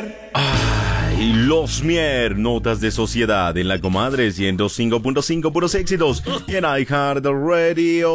Ay, los Mier, notas de sociedad en la comadre 105.5 puros éxitos y en iHeartRadio.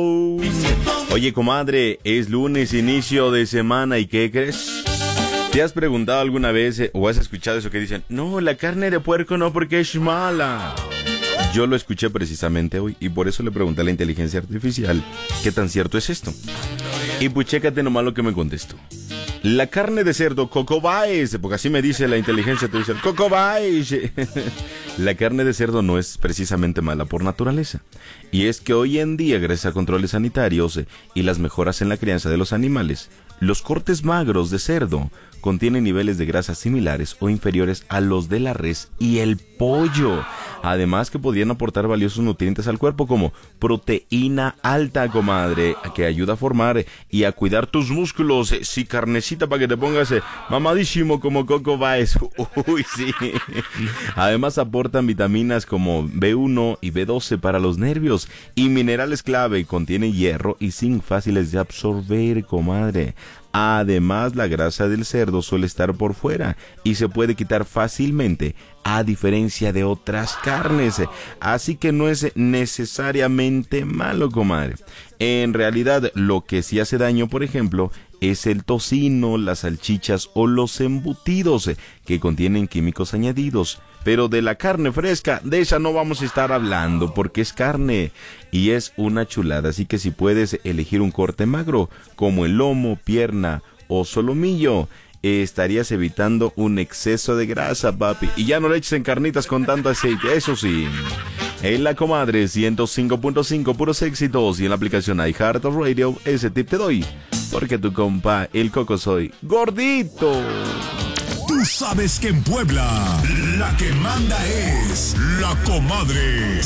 Oye, comadre, es lunes, inicio de semana, ¿y qué crees? ¿Te has preguntado alguna vez o has escuchado eso que dicen, no, la carne de puerco no porque es mala? Yo lo escuché precisamente hoy y por eso le pregunté a la inteligencia artificial qué tan cierto es esto. Y pues chécate nomás lo que me contestó. La carne de cerdo, Coco Baez, porque así me dice la inteligencia artificial, Coco Baez. La carne de cerdo no es precisamente mala por naturaleza. Y es que hoy en día, gracias a controles sanitarios y las mejoras en la crianza de los animales, los cortes magros de cerdo contienen niveles de grasa similares o inferiores a los de la res y el pollo. Además que podrían aportar valiosos nutrientes al cuerpo como proteína alta, comadre, que ayuda a formar y a cuidar tus músculos. Sí, carnecita para que te pongas mamadísimo como Coco Baez. Uy, sí. Además aportan vitaminas como B1 y B12 para los nervios y minerales clave. Contiene hierro y zinc fáciles de absorber, comadre. Además, la grasa del cerdo suele estar por fuera y se puede quitar fácilmente, a diferencia de otras carnes. Así que no es necesariamente malo, comadre. En realidad, lo que sí hace daño, por ejemplo, es el tocino, las salchichas o los embutidos que contienen químicos añadidos. Pero de la carne fresca, de esa no vamos a estar hablando porque es carne y es una chulada. Así que si puedes elegir un corte magro como el lomo, pierna o solomillo, estarías evitando un exceso de grasa, papi. Y ya no le eches en carnitas con tanto aceite, eso sí. En la comadre 105.5 puros éxitos y en la aplicación iHeartRadio, ese tip te doy. Porque tu compa, el Coco, soy gordito. Tú sabes que en Puebla la que manda es la comadre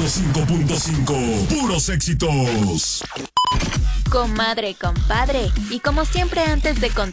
105.5 puros éxitos. Comadre, compadre. Y como siempre, antes de